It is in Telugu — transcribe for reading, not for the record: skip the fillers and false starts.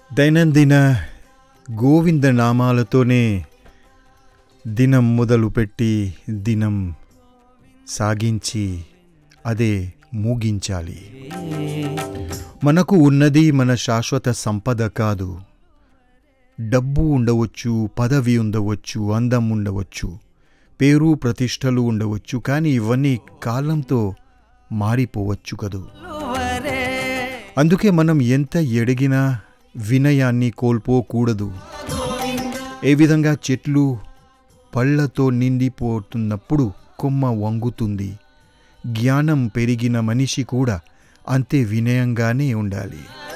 దైనందిన గోవిందనామాలతోనే దినం మొదలుపెట్టి దినం సాగించి అదే ముగించాలి. మనకు ఉన్నది మన శాశ్వత సంపద కాదు. డబ్బు ఉండవచ్చు, పదవి ఉండవచ్చు, అందం ఉండవచ్చు, పేరు ప్రతిష్టలు ఉండవచ్చు, కానీ ఇవన్నీ కాలంతో మారిపోవచ్చు కదూ. అందుకే మనం ఎంత ఎడిగినా వినయాన్ని కోల్పోకూడదు. ఏ విధంగా చెట్లు పళ్ళతో నిండిపోతున్నప్పుడు కొమ్మ వంగుతుంది, జ్ఞానం పెరిగిన మనిషి కూడా అంతే వినయంగానే ఉండాలి.